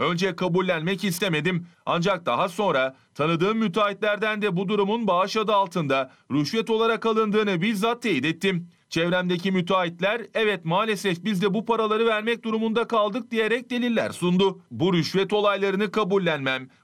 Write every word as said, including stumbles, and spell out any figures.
Önce kabullenmek istemedim. Ancak daha sonra tanıdığım müteahhitlerden de bu durumun bağış adı altında rüşvet olarak alındığını bizzat teyit ettim. Çevremdeki müteahhitler evet maalesef biz de bu paraları vermek durumunda kaldık diyerek deliller sundu. Bu rüşvet olaylarını kabullenmem,